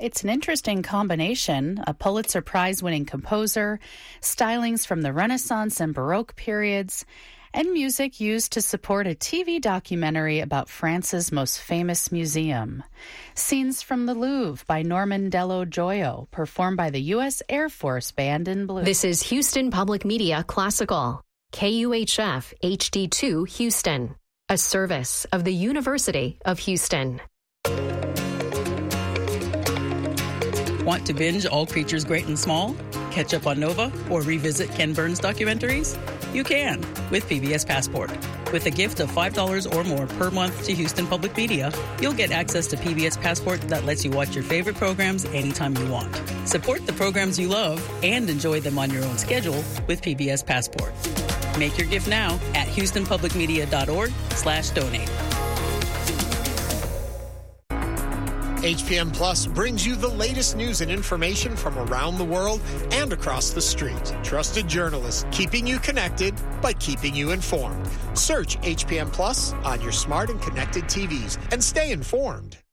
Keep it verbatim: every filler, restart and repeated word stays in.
It's an interesting combination, a Pulitzer Prize-winning composer, stylings from the Renaissance and Baroque periods, and music used to support a T V documentary about France's most famous museum. Scenes from the Louvre by Norman Dello Joyo, performed by the U S Air Force Band in Blue. This is Houston Public Media Classical, K U H F H D two Houston, a service of the University of Houston. Want to binge All Creatures Great and Small? Catch up on Nova or revisit Ken Burns documentaries? You can with P B S Passport. With a gift of five dollars or more per month to Houston Public Media, you'll get access to P B S Passport that lets you watch your favorite programs anytime you want. Support the programs you love and enjoy them on your own schedule with P B S Passport. Make your gift now at houstonpublicmedia.org slash donate. H P M Plus brings you the latest news and information from around the world and across the street. Trusted journalists keeping you connected by keeping you informed. Search H P M Plus on your smart and connected T Vs and stay informed.